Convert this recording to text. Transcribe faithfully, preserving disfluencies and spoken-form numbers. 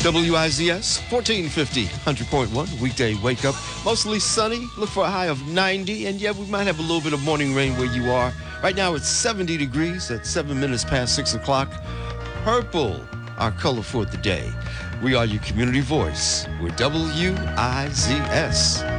W I Z S, fourteen fifty, one hundred point one, weekday wake up. Mostly sunny, look for a high of ninety, and yeah, we might have a little bit of morning rain where you are. Right now it's seventy degrees at seven minutes past six o'clock. Purple, our color for the day. We are your community voice. We're W I Z S.